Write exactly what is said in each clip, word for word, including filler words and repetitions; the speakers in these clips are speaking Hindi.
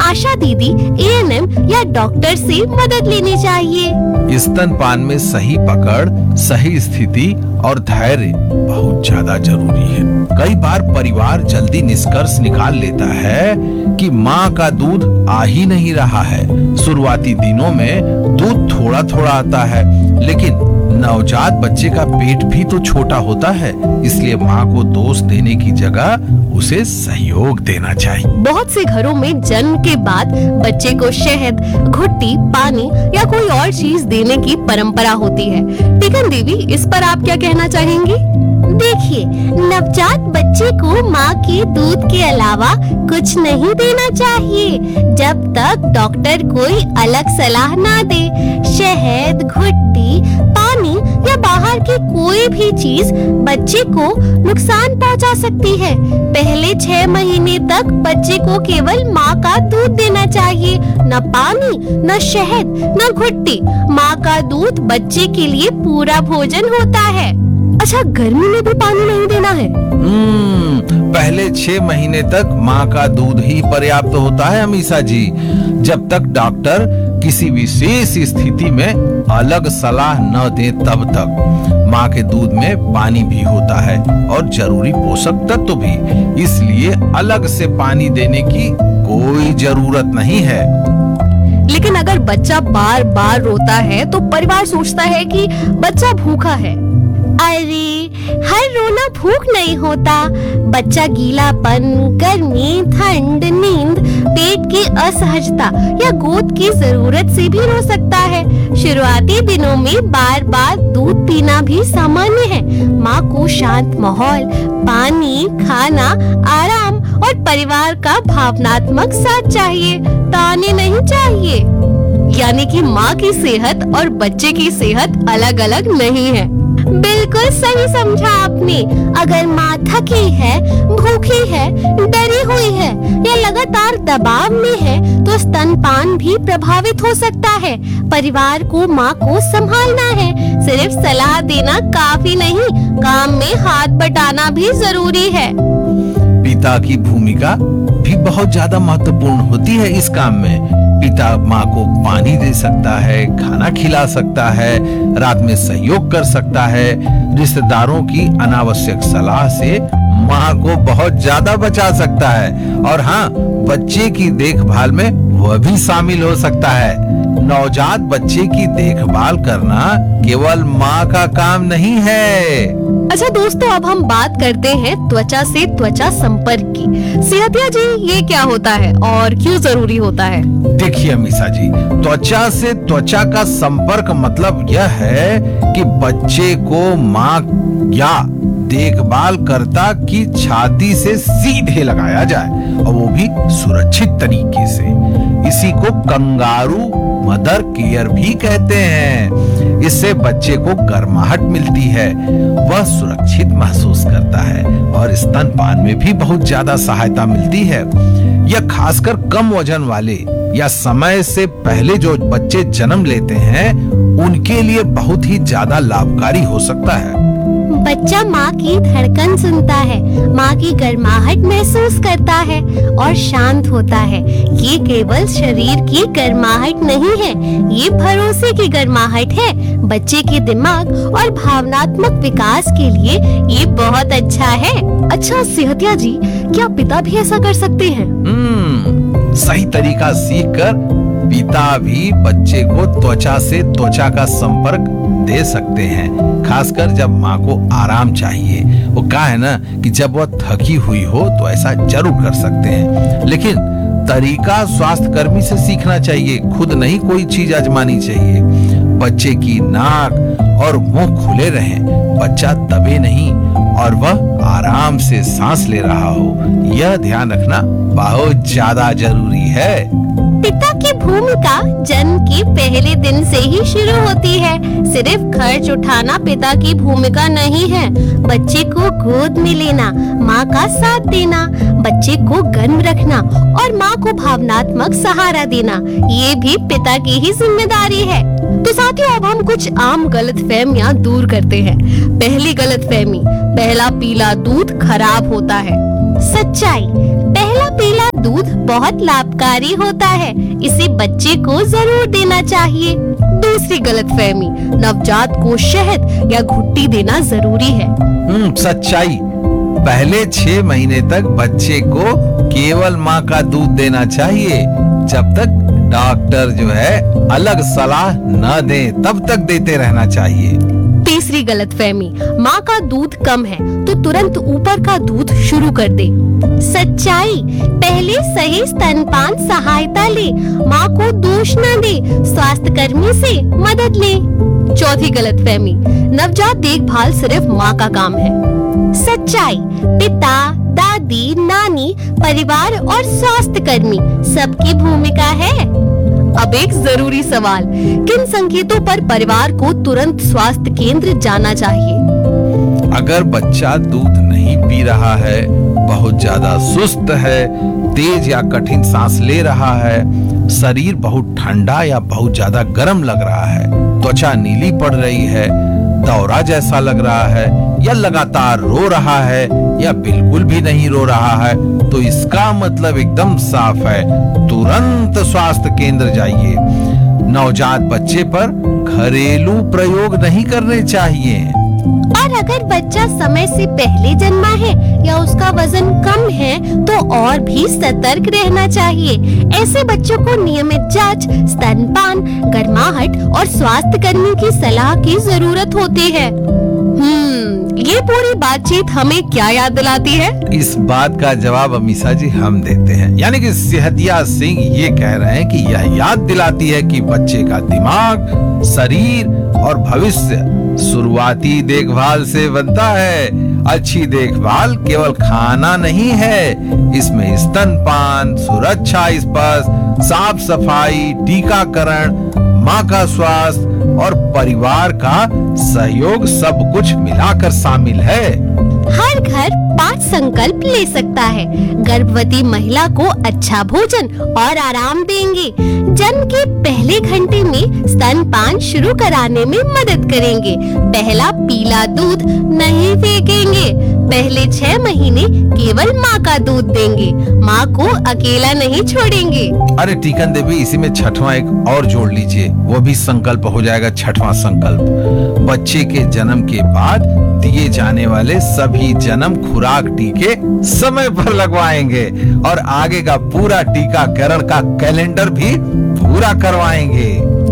आशा दीदी, ए एन एम या डॉक्टर से मदद लेनी चाहिए। स्तनपान में सही पकड़, सही स्थिति और धैर्य बहुत ज्यादा जरूरी है। कई बार परिवार जल्दी निष्कर्ष निकाल लेता है कि माँ का दूध आ ही नहीं रहा है। शुरुआती दिनों में दूध थोड़ा थोड़ा आता है, लेकिन नवजात बच्चे का पेट भी तो छोटा होता है, इसलिए माँ को दोष देने की जगह उसे सहयोग देना चाहिए। बहुत से घरों में जन्म के बाद बच्चे को शहद, घुट्टी, पानी या कोई और चीज देने की परंपरा होती है। टीकन देवी, इस पर आप क्या कहना चाहेंगी? देखिए, नवजात बच्चे को माँ के दूध के अलावा कुछ नहीं देना चाहिए जब तक डॉक्टर कोई अलग सलाह ना दे। शहद, घुट्टी, पानी या बाहर की कोई भी चीज बच्चे को नुकसान पहुंचा सकती है। पहले छह महीने तक बच्चे को केवल माँ का दूध देना चाहिए, न पानी, न शहद, न घुट्टी। माँ का दूध बच्चे के लिए पूरा भोजन होता है। अच्छा, गर्मी में भी पानी नहीं देना है? हम्म, पहले छह महीने तक माँ का दूध ही पर्याप्त होता है अमीषा जी, जब तक डॉक्टर किसी विशेष स्थिति में अलग सलाह न दे तब तक। माँ के दूध में पानी भी होता है और जरूरी पोषक तत्व भी, इसलिए अलग से पानी देने की कोई जरूरत नहीं है। लेकिन अगर बच्चा बार बार रोता है तो परिवार सोचता है कि बच्चा भूखा है। अरे, हर रोना भूख नहीं होता। बच्चा गीलापन, गर्मी, ठंड, नींद, पेट की असहजता या गोद की जरूरत से भी रो सकता है। शुरुआती दिनों में बार बार दूध पीना भी सामान्य है। माँ को शांत माहौल, पानी, खाना, आराम और परिवार का भावनात्मक साथ चाहिए, ताने नहीं चाहिए। यानी कि माँ की सेहत और बच्चे की सेहत अलग अलग नहीं है। बिल्कुल सही समझा आपने। अगर माँ थकी है, भूखी है, डरी हुई है या लगातार दबाव में है तो स्तनपान भी प्रभावित हो सकता है। परिवार को माँ को संभालना है, सिर्फ सलाह देना काफी नहीं, काम में हाथ बटाना भी जरूरी है। पिता की भूमिका भी बहुत ज्यादा महत्वपूर्ण होती है इस काम में। पिता माँ को पानी दे सकता है, खाना खिला सकता है, रात में सहयोग कर सकता है। रिश्तेदारों की अनावश्यक सलाह से माँ को बहुत ज्यादा बचा सकता है। और हाँ, बच्चे की देखभाल में वह भी शामिल हो सकता है। नवजात बच्चे की देखभाल करना केवल माँ का काम नहीं है। अच्छा दोस्तों, अब हम बात करते हैं त्वचा से त्वचा संपर्क की। सेहतिया जी, ये क्या होता है और क्यों जरूरी होता है? देखिए अमीषा जी, त्वचा से त्वचा का संपर्क मतलब यह है कि बच्चे को माँ या देखभाल करता की छाती से सीधे लगाया जाए, और वो भी सुरक्षित तरीके से। इसी को कंगारू मदर केयर भी कहते हैं। इससे बच्चे को गर्माहट मिलती है, वह सुरक्षित महसूस करता है और स्तनपान में भी बहुत ज्यादा सहायता मिलती है। यह खासकर कम वजन वाले या समय से पहले जो बच्चे जन्म लेते हैं उनके लिए बहुत ही ज्यादा लाभकारी हो सकता है। बच्चा माँ की धड़कन सुनता है, माँ की गर्माहट महसूस करता है और शांत होता है। ये केवल शरीर की गर्माहट नहीं है, ये भरोसे की गर्माहट है। बच्चे के दिमाग और भावनात्मक विकास के लिए ये बहुत अच्छा है। अच्छा सेहतिया जी, क्या पिता भी ऐसा कर सकते हैं? हम्म, सही तरीका सीखकर पिता भी बच्चे को त्वचा से त्वचा का संपर्क दे सकते हैं, खासकर जब माँ को आराम चाहिए। वो कहा है ना कि जब वह थकी हुई हो तो ऐसा जरूर कर सकते हैं, लेकिन तरीका स्वास्थ्य कर्मी से सीखना चाहिए, खुद नहीं कोई चीज आजमानी चाहिए। बच्चे की नाक और मुंह खुले रहें, बच्चा दबे नहीं और वह आराम से सांस ले रहा हो, यह ध्यान रखना बहुत ज्यादा जरूरी है। पिता की भूमिका जन्म के पहले दिन से ही शुरू होती है। सिर्फ खर्च उठाना पिता की भूमिका नहीं है। बच्चे को गोद में लेना, माँ का साथ देना, बच्चे को गर्म रखना और माँ को भावनात्मक सहारा देना, ये भी पिता की ही जिम्मेदारी है। तो साथियों, अब हम कुछ आम गलतफहमियां दूर करते हैं। पहली गलतफहमी, पहला पीला दूध खराब होता है। सच्चाई, पहला पीला दूध बहुत लाभकारी होता है, इसे बच्चे को जरूर देना चाहिए। दूसरी गलतफहमी, नवजात को शहद या घुट्टी देना जरूरी है। हम्म, सच्चाई। पहले छह महीने तक बच्चे को केवल माँ का दूध देना चाहिए, जब तक डॉक्टर जो है अलग सलाह न दे तब तक देते रहना चाहिए। तीसरी गलतफहमी, माँ का दूध कम है तो तुरंत ऊपर का दूध शुरू कर दे। सच्चाई। पहले सही स्तनपान सहायता ले, माँ को दोष न दे, स्वास्थ्य कर्मी से मदद ले। चौथी गलतफहमी, नवजात देखभाल सिर्फ माँ का काम है। सच्चाई। पिता, दादी, नानी, परिवार और स्वास्थ्य कर्मी सबकी भूमिका है। अब एक जरूरी सवाल, किन संकेतों पर परिवार को तुरंत स्वास्थ्य केंद्र जाना चाहिए? अगर बच्चा दूध नहीं पी रहा है, बहुत ज्यादा सुस्त है, तेज या कठिन सांस ले रहा है, शरीर बहुत ठंडा या बहुत ज्यादा गर्म लग रहा है, त्वचा नीली पड़ रही है, दौरा जैसा लग रहा है, या लगातार रो रहा है या बिल्कुल भी नहीं रो रहा है, तो इसका मतलब एकदम साफ है, तुरंत स्वास्थ्य केंद्र जाइए। नवजात बच्चे पर घरेलू प्रयोग नहीं करने चाहिए। और अगर बच्चा समय से पहले जन्मा है या उसका वजन कम है तो और भी सतर्क रहना चाहिए। ऐसे बच्चों को नियमित जांच, स्तनपान, गर्माहट और स्वास्थ्य कर्मी की सलाह की जरूरत होती है। हम्म, ये पूरी बातचीत हमें क्या याद दिलाती है? इस बात का जवाब अमीषा जी हम देते हैं, यानी कि सेहतिया सिंह ये कह रहे हैं कि यह याद दिलाती है कि बच्चे का दिमाग, शरीर और भविष्य शुरुआती देखभाल से बनता है। अच्छी देखभाल केवल खाना नहीं है, इसमें स्तनपान, सुरक्षा स्पर्श, साफ सफाई, टीकाकरण, माँ का स्वास्थ्य और परिवार का सहयोग सब कुछ मिलाकर शामिल है। हर घर पाँच संकल्प ले सकता है। गर्भवती महिला को अच्छा भोजन और आराम देंगे, जन्म के पहले घंटे में स्तनपान शुरू कराने में मदद करेंगे, पहला पीला दूध नहीं फेंकेंगे, पहले छह महीने केवल माँ का दूध देंगे, माँ को अकेला नहीं छोड़ेंगे। अरे टीकन देवी, इसी में छठवां एक और जोड़ लीजिए, वो भी संकल्प हो जाएगा। छठवां संकल्प, बच्चे के जन्म के बाद दिए जाने वाले सभी जन्म खुराक टीके समय पर लगवाएंगे और आगे का पूरा टीकाकरण का कैलेंडर भी पूरा करवाएंगे।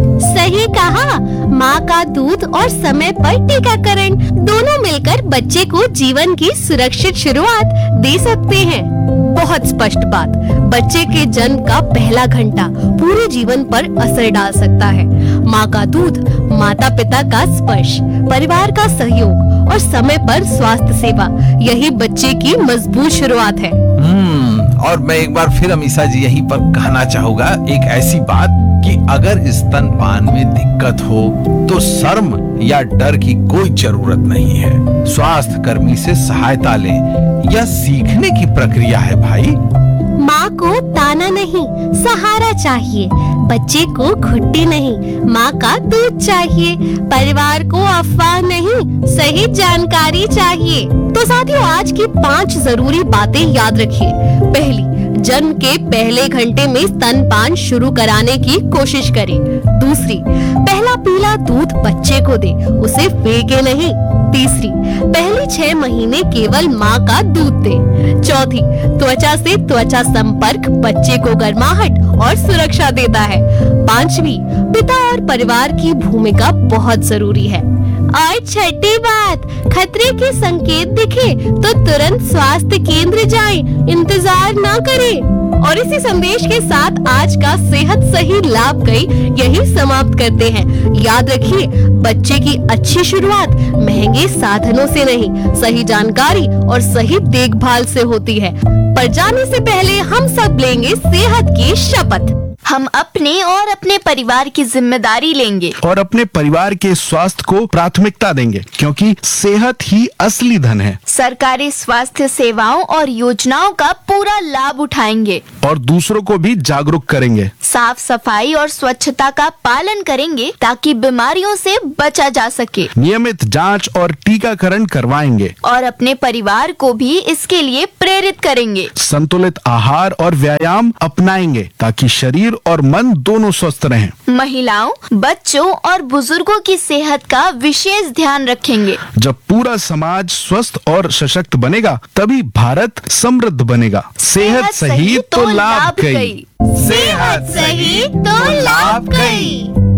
सही कहा। माँ का दूध और समय पर टीकाकरण दोनों मिलकर बच्चे को जीवन की सुरक्षित शुरुआत दे सकते हैं। बहुत स्पष्ट बात, बच्चे के जन्म का पहला घंटा पूरे जीवन पर असर डाल सकता है। माँ का दूध, माता पिता का स्पर्श, परिवार का सहयोग और समय पर स्वास्थ्य सेवा, यही बच्चे की मजबूत शुरुआत है। हम्म, और मैं एक बार फिर अमीषा जी यहीं पर कहना चाहूंगा एक ऐसी बात कि अगर स्तनपान में दिक्कत हो तो शर्म या डर की कोई जरूरत नहीं है। स्वास्थ्य कर्मी से सहायता लें, यह सीखने की प्रक्रिया है भाई। माँ को ताना नहीं, सहारा चाहिए। बच्चे को घुट्टी नहीं, माँ का दूध चाहिए। परिवार को अफवाह नहीं, सही जानकारी चाहिए। तो साथियों, आज की पांच जरूरी बातें याद रखिए। पहली, जन्म के पहले घंटे में स्तनपान शुरू कराने की कोशिश करें। दूसरी, पहला पीला दूध बच्चे को दे, उसे फेंके नहीं। तीसरी, पहले छह महीने केवल माँ का दूध दे। चौथी, त्वचा से त्वचा संपर्क बच्चे को गर्माहट और सुरक्षा देता है। पांचवी, पिता और परिवार की भूमिका बहुत जरूरी है। और छठी बात, खतरे के संकेत दिखे तो तुरंत स्वास्थ्य केंद्र जाएं, इंतजार ना करें। और इसी संदेश के साथ आज का सेहत सही लाभ गई यही समाप्त करते हैं। याद रखिए, बच्चे की अच्छी शुरुआत महंगे साधनों से नहीं, सही जानकारी और सही देखभाल से होती है। पर जाने से पहले हम सब लेंगे सेहत की शपथ। हम अपने और अपने परिवार की जिम्मेदारी लेंगे और अपने परिवार के स्वास्थ्य को प्राथमिकता देंगे, क्योंकि सेहत ही असली धन है। सरकारी स्वास्थ्य सेवाओं और योजनाओं का पूरा लाभ उठाएंगे और दूसरों को भी जागरूक करेंगे। साफ सफाई और स्वच्छता का पालन करेंगे ताकि बीमारियों से बचा जा सके नियमित जांच और टीकाकरण करवाएंगे और अपने परिवार को भी इसके लिए प्रेरित करेंगे। संतुलित आहार और व्यायाम अपनाएंगे ताकि शरीर और मन दोनों स्वस्थ रहें। महिलाओं, बच्चों और बुजुर्गों की सेहत का विशेष ध्यान रखेंगे। जब पूरा समाज स्वस्थ और सशक्त बनेगा तभी भारत समृद्ध बनेगा। सेहत सही तो लाभ कई। सेहत सही तो लाभ कई।